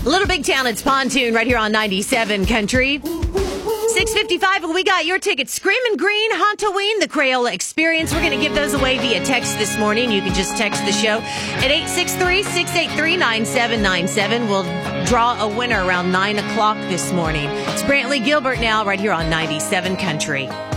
Little Big Town, it's Pontoon right here on 97 Country. 6:55, and we got your tickets. Screamin' Green, Hauntoween, the Crayola Experience. We're going to give those away via text this morning. You can just text the show at 863-683-9797. We'll draw a winner around 9 o'clock this morning. It's Brantley Gilbert now right here on 97 Country.